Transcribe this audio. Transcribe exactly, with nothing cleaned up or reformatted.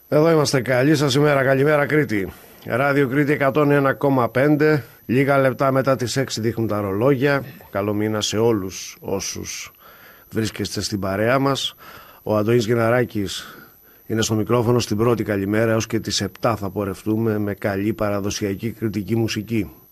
Εδώ είμαστε, καλή σας ημέρα, καλημέρα Κρήτη. Ράδιο Κρήτη εκατόν ένα κόμμα πέντε. Λίγα λεπτά μετά τις έξι δείχνουν τα ρολόγια. Καλό μήνα σε όλους όσους βρίσκεστε στην παρέα μας. Ο Αντώνης Γεναράκης είναι στο μικρόφωνο στην πρώτη καλημέρα. Έως και τις επτά θα πορευτούμε με καλή παραδοσιακή κρητική μουσική.